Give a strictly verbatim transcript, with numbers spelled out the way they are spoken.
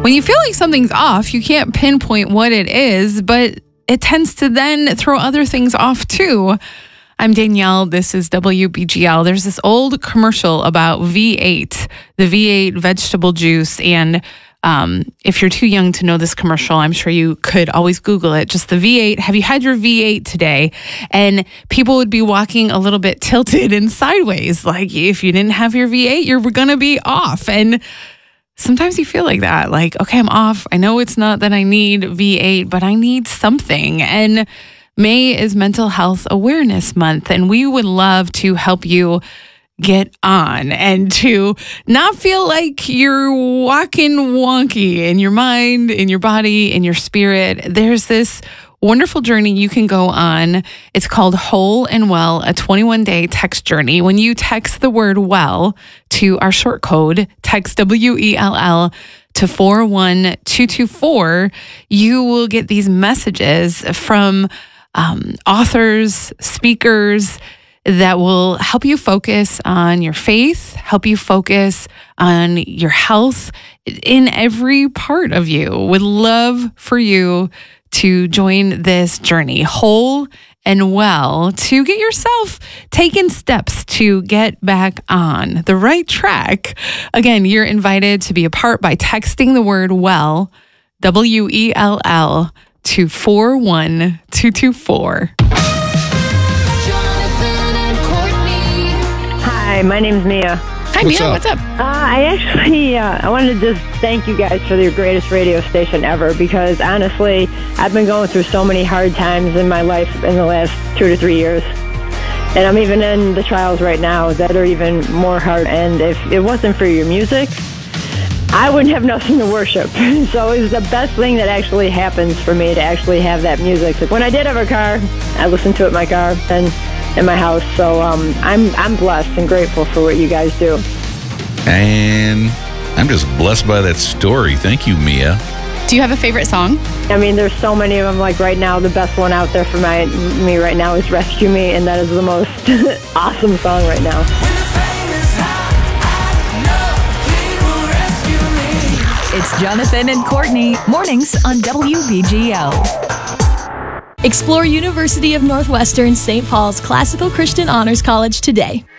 When you feel like something's off, you can't pinpoint what it is, but it tends to then throw other things off too. I'm Danielle. This is W B G L. There's this old commercial about V eight, the V eight vegetable juice. And um, if you're too young to know this commercial, I'm sure you could always Google it. Just the V eight. Have you had your V eight today? And people would be walking a little bit tilted and sideways. Like if you didn't have your V eight, you're going to be off. And sometimes you feel like that. Like, okay, I'm off. I know it's not that I need V eight, but I need something. And May is Mental Health Awareness Month, and we would love to help you get on and to not feel like you're walking wonky in your mind, in your body, in your spirit. There's this wonderful journey you can go on. It's called Whole and Well, a twenty-one day text journey. When you text the word well to our short code, text W E L L to four one two two four, you will get these messages from Um, authors, speakers that will help you focus on your faith, help you focus on your health in every part of you. Would love for you to join this journey, whole and well, to get yourself taking steps to get back on the right track. Again, you're invited to be a part by texting the word well, W E L L, to four one two two four. Hi, my name's Mia. Hi, What's Mia. up? What's up? Uh, I actually, uh, I wanted to just thank you guys for your greatest radio station ever, because honestly, I've been going through so many hard times in my life in the last two to three years. And I'm even in the trials right now that are even more hard. And if it wasn't for your music, I wouldn't have nothing to worship. So it was the best thing that actually happens for me to actually have that music. When I did have a car, I listened to it in my car and in my house. So um, I'm I'm blessed and grateful for what you guys do. And I'm just blessed by that story. Thank you, Mia. Do you have a favorite song? I mean, there's so many of them. Like right now, the best one out there for my me right now is Rescue Me, and that is the most awesome song right now. It's Jonathan and Courtney, mornings on W B G L. Explore University of Northwestern Saint Paul's Classical Christian Honors College today.